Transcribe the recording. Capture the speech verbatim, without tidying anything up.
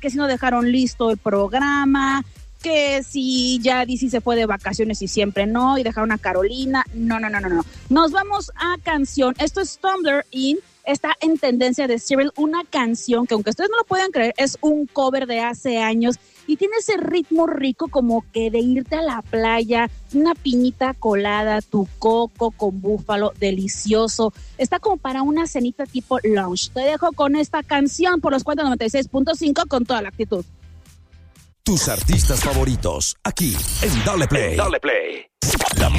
que si no dejaron listo el programa, que si ya D C se fue de vacaciones y siempre no, y dejaron a Carolina. No, no, no, no, no. Nos vamos a canción. Esto es Tumblr In. Está en tendencia de Cyril, una canción que, aunque ustedes no lo puedan creer, es un cover de hace años y tiene ese ritmo rico como que de irte a la playa, una piñita colada, tu coco con búfalo, delicioso. Está como para una cenita tipo lounge. Te dejo con esta canción por los cuatro noventa y seis punto cinco con toda la actitud. Tus artistas favoritos, aquí en Dale Play. Dale Play. La